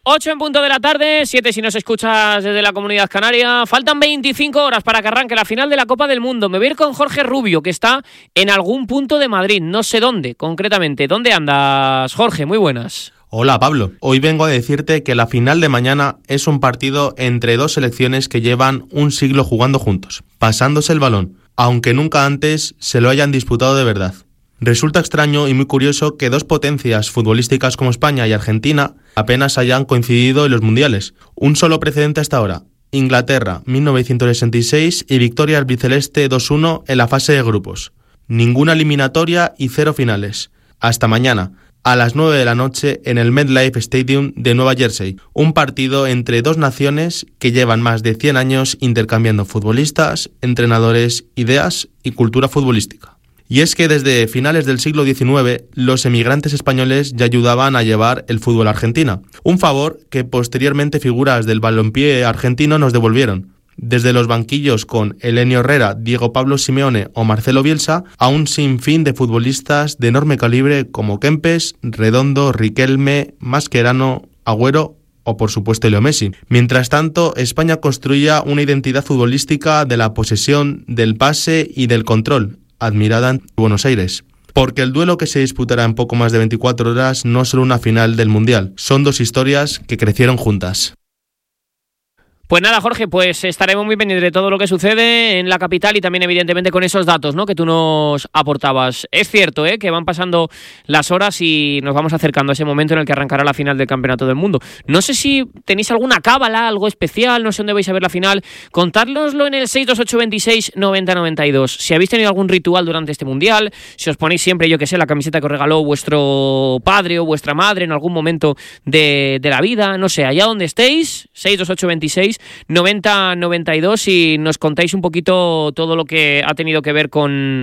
8 en punto de la tarde, 7 si nos escuchas desde la Comunidad Canaria. Faltan 25 horas para que arranque la final de la Copa del Mundo. Me voy a ir con Jorge Rubio, que está en algún punto de Madrid, no sé dónde, concretamente. ¿Dónde andas, Jorge? Muy buenas. Hola Pablo, hoy vengo a decirte que la final de mañana es un partido entre dos selecciones que llevan un siglo jugando juntos, pasándose el balón, aunque nunca antes se lo hayan disputado de verdad. Resulta extraño y muy curioso que dos potencias futbolísticas como España y Argentina apenas hayan coincidido en los mundiales. Un solo precedente hasta ahora: Inglaterra, 1966 y victoria albiceleste 2-1 en la fase de grupos. Ninguna eliminatoria y 0 finales. Hasta mañana, a las 9 de la noche en el MetLife Stadium de Nueva Jersey. Un partido entre dos naciones que llevan más de 100 años intercambiando futbolistas, entrenadores, ideas y cultura futbolística. Y es que desde finales del siglo XIX, los emigrantes españoles ya ayudaban a llevar el fútbol a Argentina. Un favor que posteriormente figuras del balompié argentino nos devolvieron. Desde los banquillos con Helenio Herrera, Diego Pablo Simeone o Marcelo Bielsa, a un sinfín de futbolistas de enorme calibre como Kempes, Redondo, Riquelme, Mascherano, Agüero o por supuesto Leo Messi. Mientras tanto, España construía una identidad futbolística de la posesión, del pase y del control, admirada en Buenos Aires. Porque el duelo que se disputará en poco más de 24 horas no es solo una final del Mundial, son dos historias que crecieron juntas. Pues nada, Jorge, pues estaremos muy pendientes de todo lo que sucede en la capital y también evidentemente con esos datos, ¿no?, que tú nos aportabas. Es cierto, que van pasando las horas y nos vamos acercando a ese momento en el que arrancará la final del Campeonato del Mundo. No sé si tenéis alguna cábala, algo especial, no sé dónde vais a ver la final. Contárnoslo en el 628269092. Si habéis tenido algún ritual durante este Mundial, si os ponéis siempre, yo que sé, la camiseta que os regaló vuestro padre o vuestra madre en algún momento de la vida, no sé, allá donde estéis, 628269092, y nos contáis un poquito todo lo que ha tenido que ver con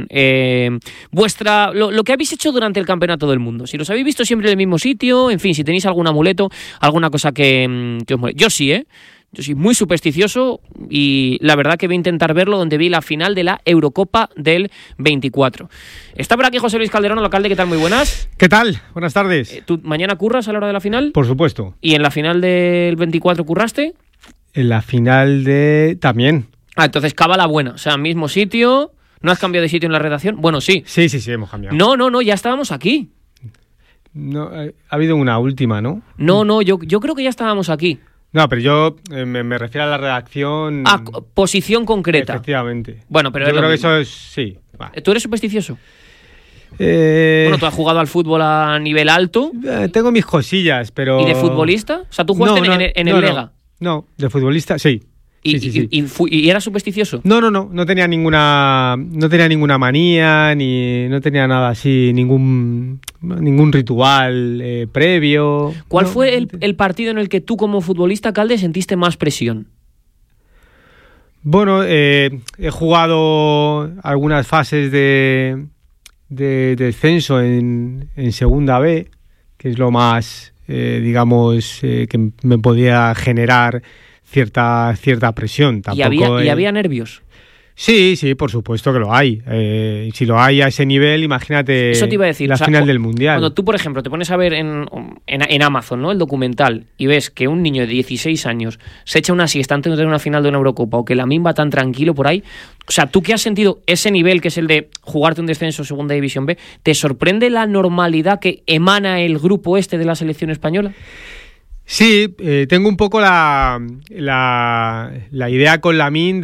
lo que habéis hecho durante el Campeonato del Mundo. Si los habéis visto siempre en el mismo sitio, en fin, si tenéis algún amuleto, alguna cosa que os moleste. Yo sí, yo soy muy supersticioso y la verdad que voy a intentar verlo donde vi la final de la Eurocopa del 24. Está por aquí José Luis Calderón, alcalde, ¿qué tal? Muy buenas. ¿Qué tal? Buenas tardes. ¿Tú mañana curras a la hora de la final? Por supuesto. ¿Y en la final del 24 curraste? En la final también. Entonces cábala buena, o sea, mismo sitio. ¿No has cambiado de sitio en la redacción? Bueno, sí. Sí, hemos cambiado. No, ya estábamos aquí. No, ha habido una última, ¿no? No, yo creo que ya estábamos aquí. No, pero yo me refiero a la redacción... Posición concreta. Efectivamente. Bueno, pero yo creo que eso es... Sí. Va. ¿Tú eres supersticioso? Bueno, tú has jugado al fútbol a nivel alto. Tengo mis cosillas, pero... ¿Y de futbolista? O sea, ¿tú jugaste en el Lega? No, de futbolista, sí. Sí. ¿Y eras supersticioso? No tenía ninguna manía, ni no tenía nada así, ningún ritual previo. ¿Cuál fue el partido en el que tú como futbolista, Calde, sentiste más presión? Bueno, he jugado algunas fases de descenso en Segunda B, que es lo más, que me podía generar cierta presión. Tampoco ¿Y había nervios? Sí, por supuesto que lo hay. Si lo hay a ese nivel, imagínate. Eso te iba a decir, la final del Mundial. Cuando tú, por ejemplo, te pones a ver en Amazon, ¿no?, el documental, y ves que un niño de 16 años se echa una siesta antes de tener una final de una Eurocopa, o que Lamine va tan tranquilo por ahí, o sea, tú que has sentido ese nivel que es el de jugarte un descenso Segunda División B, ¿te sorprende la normalidad que emana el grupo de la selección española? Sí, tengo un poco la idea con Lamine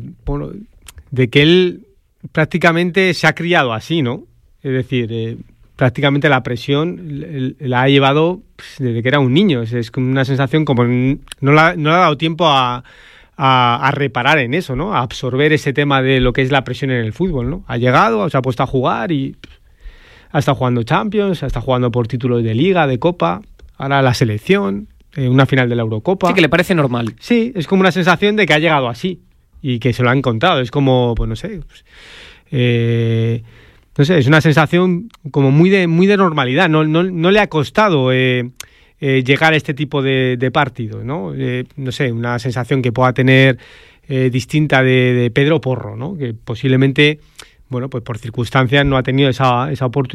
de que él prácticamente se ha criado así, ¿no? Es decir, prácticamente la presión la ha llevado desde que era un niño. Es como una sensación como no le ha dado tiempo a reparar en eso, ¿no? A absorber ese tema de lo que es la presión en el fútbol, ¿no? Ha llegado, se ha puesto a jugar y ha estado jugando Champions, ha estado jugando por títulos de Liga, de Copa, ahora la selección, una final de la Eurocopa. Sí, que le parece normal. Sí, es como una sensación de que ha llegado así y que se lo ha encontrado. Es como, pues no sé, es una sensación como muy de normalidad. No le ha costado llegar a este tipo de partido, ¿no? No sé, una sensación que pueda tener distinta de Pedro Porro, ¿no? Que posiblemente, bueno, pues por circunstancias no ha tenido esa oportunidad